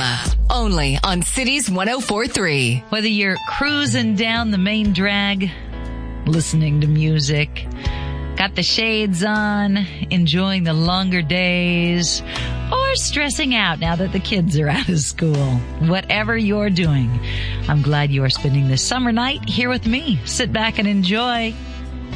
Panorama, only on Cities 104.3. Whether you're cruising down the main drag, listening to music, got the shades on, enjoying the longer days, or stressing out now that the kids are out of school. Whatever you're doing, I'm glad you are spending this summer night here with me. Sit back and enjoy